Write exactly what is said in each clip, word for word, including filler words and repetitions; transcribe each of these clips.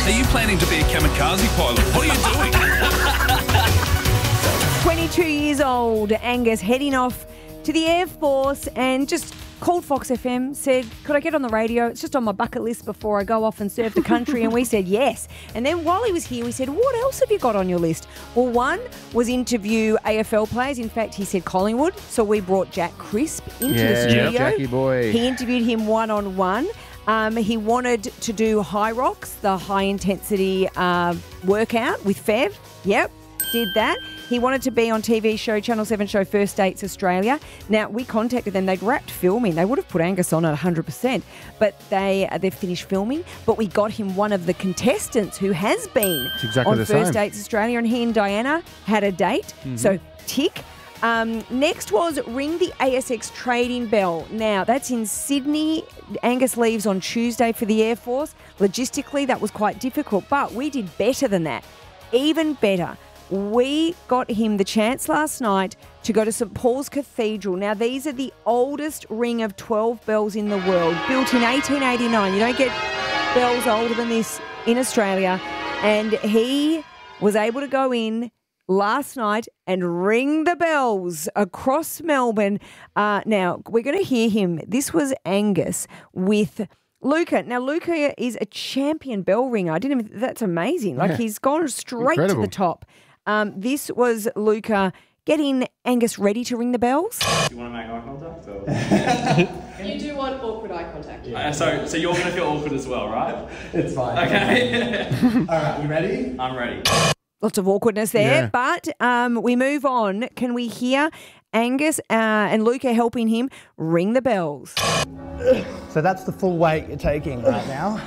Are you planning to be a kamikaze pilot? What are you doing? twenty-two years old, Angus, heading off to the Air Force and just called Fox F M, said, could I get on the radio? It's just on my bucket list before I go off and serve the country. And we said yes. And then while he was here, we said, what else have you got on your list? Well, one was interview A F L players. In fact, he said Collingwood. So we brought Jack Crisp into Yeah, the studio. Jackie boy. He interviewed him one-on-one. Um, he wanted to do High Rocks, the high-intensity uh, workout with Fev. Yep, did that. He wanted to be on T V show, Channel seven show, First Dates Australia. Now, we contacted them. They'd wrapped filming. They would have put Angus on at one hundred percent, but they, uh, they've finished filming. But we got him one of the contestants who has been exactly on the First same. Dates Australia, and he and Diana had a date. Mm-hmm. So, tick. Um, next was ring the A S X trading bell. Now, that's in Sydney. Angus leaves on Tuesday for the Air Force. Logistically, that was quite difficult, but we did better than that. Even better. We got him the chance last night to go to St Paul's Cathedral. Now, these are the oldest ring of twelve bells in the world, built in eighteen eighty-nine. You don't get bells older than this in Australia. And he was able to go in last night and ring the bells across Melbourne. Uh, now, we're going to hear him. This was Angus with Luca. Now, Luca is a champion bell ringer. I didn't even, that's amazing. Like, Yeah. he's gone straight Incredible. to the top. Um, this was Luca getting Angus ready to ring the bells. Do you want to make eye contact? Or? You do want awkward eye contact. Uh, so, so you're going to feel awkward as well, right? It's fine. Okay. All right, you ready? I'm ready. Lots of awkwardness there, Yeah. but um, we move on. Can we hear Angus uh, and Luca helping him ring the bells? So that's the full weight you're taking right now.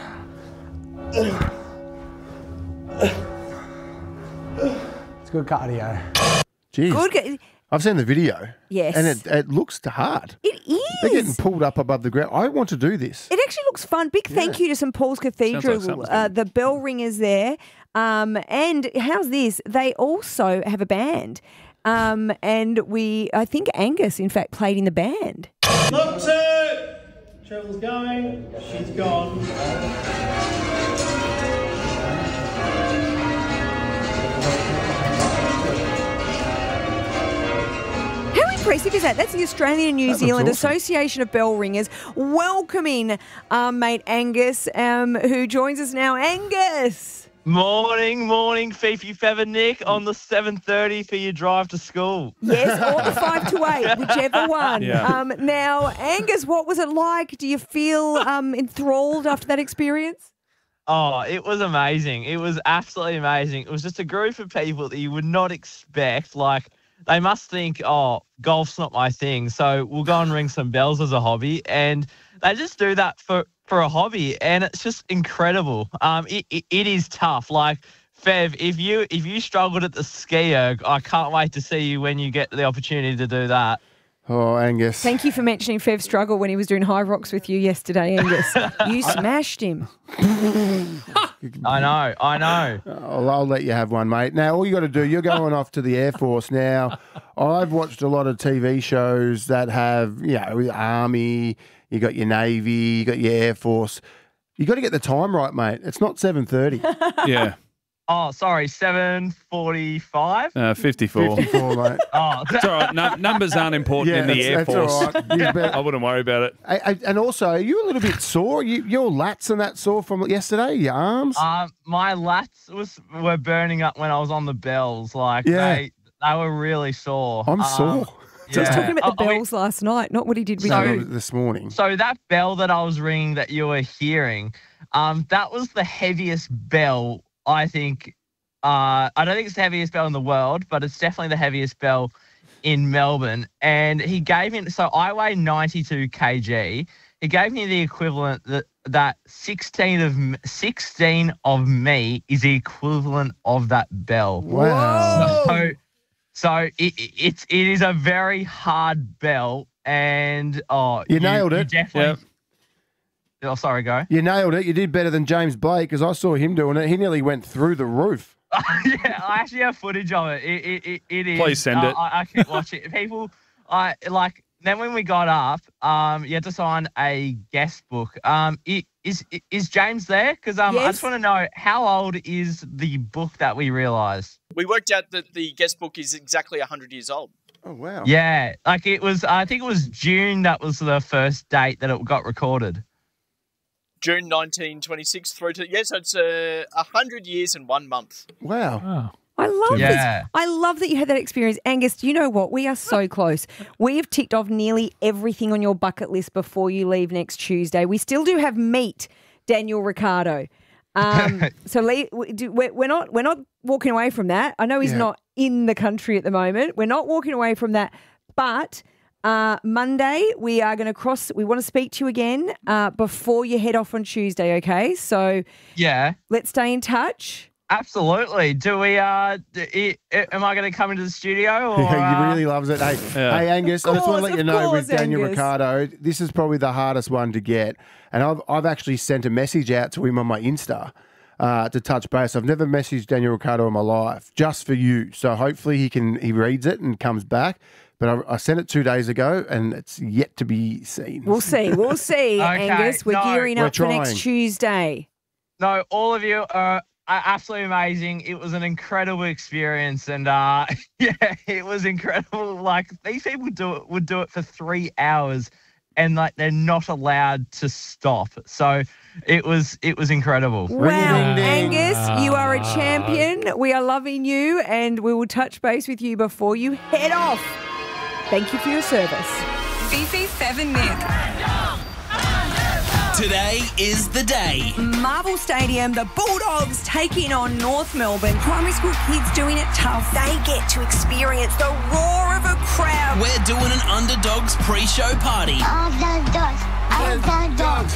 It's good cardio. Jeez. Good. I've seen the video. Yes. And it, it looks hard. It They're getting is. pulled up above the ground. I want to do this. It actually looks fun. Big thank you to St Paul's Cathedral, something's uh, the bell ringers there. Um, and how's this? They also have a band. Um, and we, I think Angus, in fact, played in the band. Look, two. Trevor's going. She's gone. How impressive is that? That's the Australian and New That looks Zealand awesome. Association of Bell Ringers welcoming um, mate Angus, um, who joins us now. Angus! Morning, morning, Fifi Feather Nick on the seven thirty for your drive to school. Yes, or the five to eight, whichever one. Yeah. Um, now, Angus, what was it like? Do you feel um, enthralled after that experience? Oh, it was amazing. It was absolutely amazing. It was just a group of people that you would not expect. Like, they must think, oh, golf's not my thing, so we'll go and ring some bells as a hobby. And they just do that for, for a hobby, and it's just incredible. Um, it, it, it is tough. Like, Fev, if you if you struggled at the ski erg, I can't wait to see you when you get the opportunity to do that. Oh, Angus. Thank you for mentioning Fev's struggle when he was doing High Rocks with you yesterday, Angus. You smashed him. I know, I know. I'll, I'll let you have one, mate. Now, all you got to do, you're going off to the Air Force now. I've watched a lot of T V shows that have, you know, Army, you got your Navy, you got your Air Force. You got to get the time right, mate. It's not seven thirty. Yeah. Oh, sorry, seven forty-five? Uh, fifty-four. fifty-four, mate. Oh, It's all right. No, numbers aren't important in the that's, Air that's Force. all right. You bet. I wouldn't worry about it. I, I, and also, are you a little bit sore? You, your lats and that sore from yesterday? Your arms? Um, my lats was were burning up when I was on the bells. Like, Yeah. they, they were really sore. I'm Um, sore. He was yeah. talking about the I- I mean, bells last night, not what he did with No, you. this morning. so that bell that I was ringing that you were hearing, um, that was the heaviest bell, I think. Uh, I don't think it's the heaviest bell in the world, but it's definitely the heaviest bell in Melbourne. And he gave me, so I weigh ninety-two kilograms. He gave me the equivalent that that sixteen of m- sixteen of me is the equivalent of that bell. Wow. So, so it, it- it's it is a very hard bell, and oh, You nailed it. definitely. Oh, sorry, go. You nailed it. You did better than James Blake because I saw him doing it. He nearly went through the roof. Yeah, I actually have footage of it. It it, it, it is. Please send uh, it. I, I keep watching it. People, I like then when we got up, um, you had to sign a guest book. Um, i- is is James there? Because um, I Yes. just want to know, how old is the book that we realised? We worked out that the guest book is exactly one hundred years old. Oh, wow. Yeah, like it was. I think it was June. That was the first date that it got recorded. June nineteen twenty-six through to, yes, yeah, so it's uh, one hundred years and one month. Wow. Oh. I love Yeah. this. I love that you had that experience. Angus, do you know what? We are so close. We have ticked off nearly everything on your bucket list before you leave next Tuesday. We still do have meet Daniel Ricciardo. Um, so Lee, we do- we're, we're not we're not walking away from that. I know he's Yeah. not in the country at the moment. We're not walking away from that. But uh, Monday we are going to cross. We want to speak to you again uh, before you head off on Tuesday. Okay, so Yeah, let's stay in touch. absolutely. Do we? Uh, d- i- am I going to come into the studio? Or, Yeah, he uh, really loves it. Hey, Yeah. hey Angus, I just want to course, let you of know course, with Daniel Angus. Ricciardo, this is probably the hardest one to get. And I've, I've actually sent a message out to him on my Insta uh, to touch base. I've never messaged Daniel Ricciardo in my life, just for you. So hopefully he can he reads it and comes back. But I, I sent it two days ago and it's yet to be seen. We'll see. We'll see, Okay, Angus. We're no. gearing We're up for next trying. Tuesday. No, all of you are are absolutely amazing. It was an incredible experience, and uh, yeah, it was incredible. Like these people do it would do it for three hours, and like they're not allowed to stop. So it was it was incredible. Wow, Ring, ding, ding. Angus, you are a champion. We are loving you, and we will touch base with you before you head off. Thank you for your service. Fifi, Fev and Nick. Today is the day. Marvel Stadium, the Bulldogs taking on North Melbourne. Primary school kids doing it tough. They get to experience the roar of a crowd. We're doing an Underdogs pre-show party. Underdogs. Underdogs.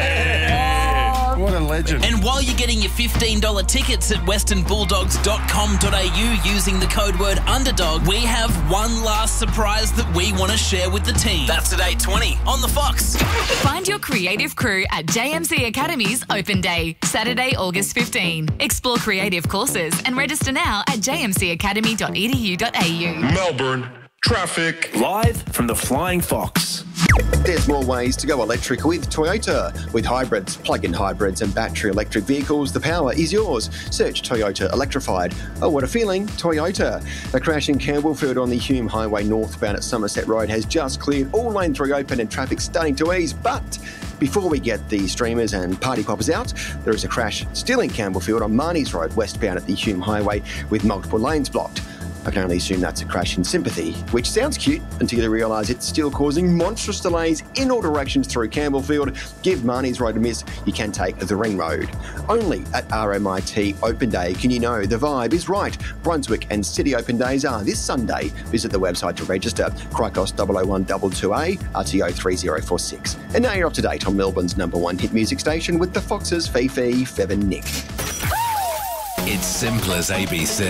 What a legend. And while you're getting your fifteen dollars tickets at western bulldogs dot com dot a u using the code word underdog, we have one last surprise that we want to share with the team. That's at eight twenty on the Fox. Find your creative crew at J M C Academy's Open Day, Saturday, August fifteenth. Explore creative courses and register now at j m c academy dot e d u dot a u. Melbourne traffic. Live from the Flying Fox. There's more ways to go electric with Toyota. With hybrids, plug-in hybrids and battery electric vehicles, the power is yours. Search Toyota Electrified. Oh, what a feeling, Toyota. A crash in Campbellfield on the Hume Highway northbound at Somerset Road has just cleared all lane three open and traffic starting to ease, but before we get the streamers and party poppers out, there is a crash still in Campbellfield on Marnie's Road westbound at the Hume Highway with multiple lanes blocked. I can only assume that's a crash in Sympathy, which sounds cute until you realise it's still causing monstrous delays in all directions through Campbellfield. Give Marnie's Road a miss, you can take the Ring Road. Only at R M I T Open Day can you know the vibe is right. Brunswick and City Open Days are this Sunday. Visit the website to register. Crikos double oh one two two A, R T O three oh four six. And now you're up to date on Melbourne's number one hit music station with the Foxes, Fifi, Fev and Nick. It's simple as A B C.